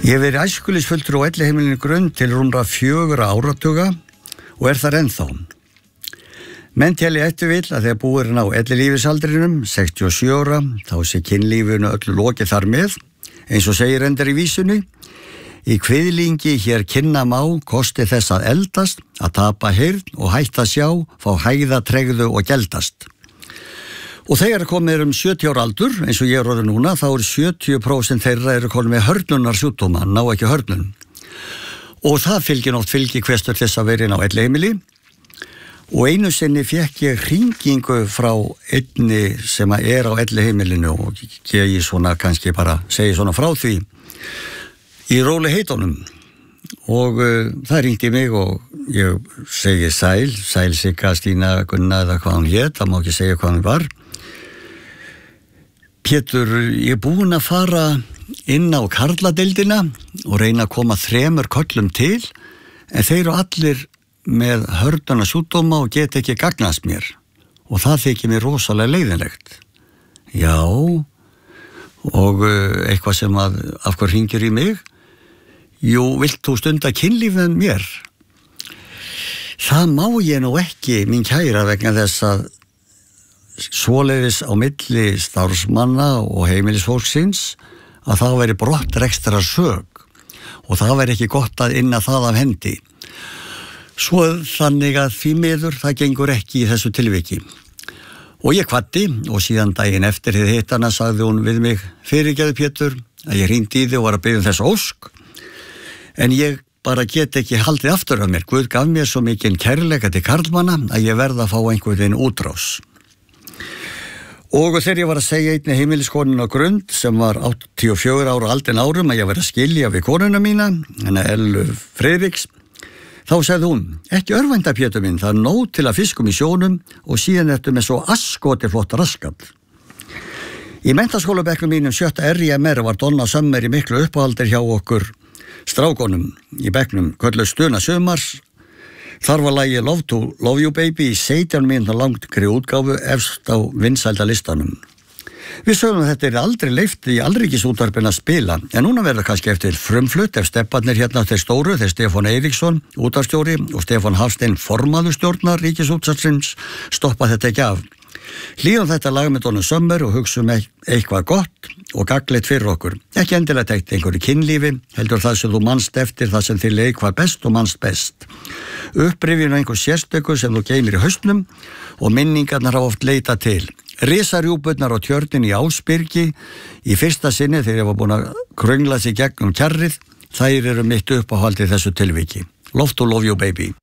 Ég hef verið æskuliðsfulltrúi á Elliheimilinu Grund til rúmra 4 áratuga og þar ennþá. Menn telja eftirvill að þegar búið er ná ellilífisaldrinum, 67 ára, þá sé kynlífinu öllu lokið þar með, eins og segir endar í vísunni. Í kviðlingi hér kynna má kosti þess að eldast, að tapa heyrn og hætta sjá, fá hægða, tregðu og geldast. Og þegar komið 70 ára aldur, eins og ég orðið núna, þá 70% þeirra komið með hörnunarsjúkdóma, ná ekki hörnun. Og það fylgir fylgikvestur þess að vera inn á Elliheimili. Og einu sinni fekk ég hringingu frá einni sem er á Elliheimilinu og ég svona kannski bara segi svona frá því í rólegheitunum. Og það hringdi mig og ég segi sæl Sigga, Stína, Gunna eða hvað hún hét, það má ekki segja hvað hún var. Pétur, ég búinn að fara inn á karladeildina og reyna að koma 3 köllum til, en þeir eru allir með hörnunarsjúkdóma og get ekki gagnast mér. Og það þykir mér rosalega leiðinlegt. Já, og eitthvað sem af hvað hringir í mig? Jú, vilt þú stunda kynlíf með mér? Það má ég nú ekki, mín kæra, vegna þess að svoleiðis á milli starfsmanna og heimilisfólksins að það veri brottrekstra sök og það veri ekki gott að inna það af hendi. Svo þannig að því miður það gengur ekki í þessu tilviki. Og ég kvaddi og síðan daginn eftir hið hittana sagði hún við mig: fyrirgefðu Pétur að ég hringdi í þig og var að biðja þess ósk, en ég bara get ekki haldið aftur af mér. Guð gaf mér svo mikinn kærleika til karlmanna að ég verð að fá einhvern útrás. Og þegar ég var að segja einni heimiliskonun á Grund sem var 84 ára aldin árum að ég var að skilja við konuna mína, hennar Ellu Friðriks, þá sagði hún: ekki örvænta Pétur minn, það nóg til að fiskum í sjónum og síðan ertu með svo askoti flott raskat. Í menntaskólabekknum mínum 7. RIMR var Donna Summer í miklu uppáhaldir hjá okkur strákonum í bekknum, kölluð Stuna sumars. Þar var lagið Love to Love You Baby í 17 mínútna langri útgáfu efst á vinsældalistanum. Við sögum að þetta aldrei leyft í alríkisútvarpinu að spila, en núna verður kannski eftir frumflutt ef stepparnir hérna þeir stóru, þeir Stefán Eiríksson, útvarpsstjóri, og Stefán Hafstein, formaður stjórnar ríkisútvarpsins, stoppa þetta ekki af. Hlýðum þetta lag með Donna Summer og hugsum eitthvað gott og gagnlegt fyrir okkur. Ekki endilega tekt einhverju kynlífi, heldur það sem þú manst eftir, það sem þér leik var best og manst best. Upprifjun einhver sérstöku sem þú geymir í hausnum og minningarnar hafa oft leitað til. Risarjúpurnar á tjörnin í Ásbyrgi í fyrsta sinni þegar ég var búin að kröngla sig gegnum kjarrið, þær eru mitt uppáhaldið þessu tilviki. Love to Love You Baby.